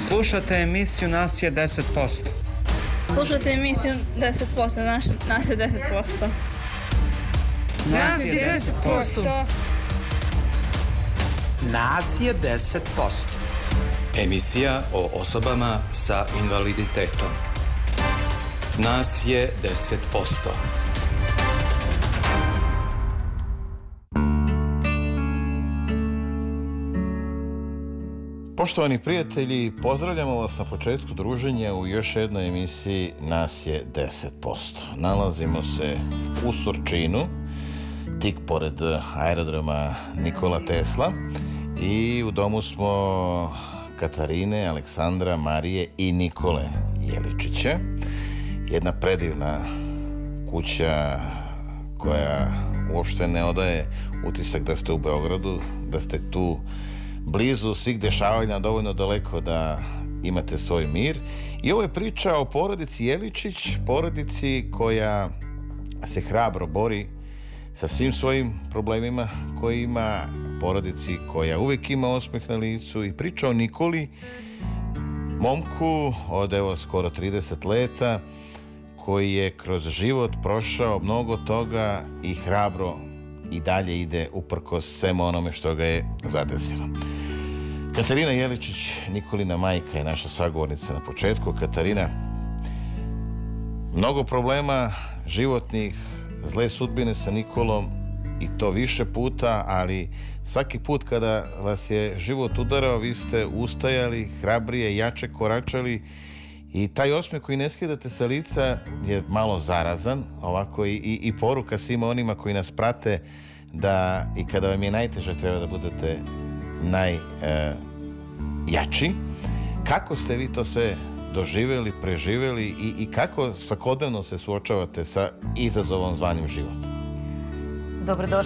Slušate emisiju Nas je 10%. Slušajte emisiju 10%, nas je 10%. Nas je 10%. Nas je 10%. Emisija o osobama sa invaliditetom. Nas je 10%. Poštovani prijatelji, pozdravljamo vas na početku druženja u još jednoj emisiji Nas je 10%. Nalazimo se u Surčinu, tik pored aerodroma Nikola Tesla, i u domu smo Katarine, Aleksandra, Marije i Nikole Jeličića. Jedna predivna kuća koja uopšte ne odaje utisak da ste u Beogradu, da ste tu blizu svih dešavanja, dovoljno daleko da imate svoj mir. I ovo je priča o porodici Jeličić, porodici koja se hrabro bori sa svim svojim problemima koje ima, porodici koja uvijek ima osmeh na licu, i priča o Nikoli, momku od evo skoro 30 leta, koji je kroz život prošao mnogo toga i hrabro i dalje ide uprkos svemu onome što ga je zadesilo. Katarina Jeličić, Nikolina majka, je naša sagovornica na početku. Katarina, mnogo problema životnih, zle sudbine sa Nikolom, i to više puta, ali svaki put kada vas je život udarao, vi ste ustajali, hrabrije, jače koračali, i taj osmeh koji ne skidate sa lica je malo zarazan, ovako i poruka svima onima koji nas prate da i kada vam je najteže treba da budete najjači. Kako ste vi to sve doživjeli, preživjeli i kako svakodnevno se suočavate sa izazovom zvanim život? Dobrodošli